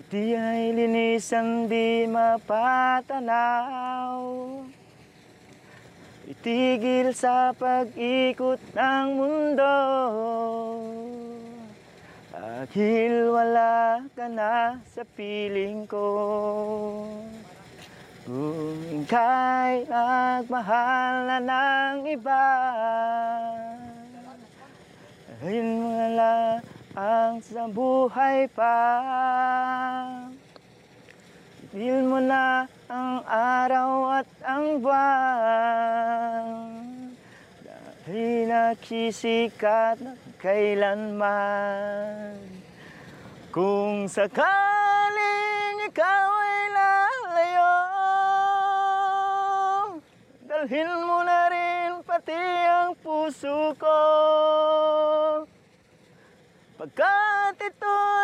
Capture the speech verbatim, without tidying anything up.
Di ay linisan, di mapatanaw. Itigil sa pag-ikot ng mundo, dahil wala ka na sa piling ko. Kung ika'y nagmahal na ng iba, ayun mo lang ang sa buhay pa. Itigil mo na ang araw at ang buwan, dahil nagsisikat na kailanman. Kung sakaling ikaw ay lalayo, dalhin mo na rin pati ang puso ko, pagkat ito